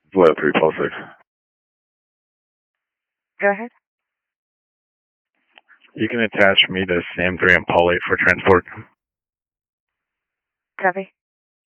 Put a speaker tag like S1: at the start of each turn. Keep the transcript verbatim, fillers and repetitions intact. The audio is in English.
S1: Flight three plus six.
S2: Go ahead.
S1: You can attach me to Sam three and Paul eight for transport.
S2: Copy.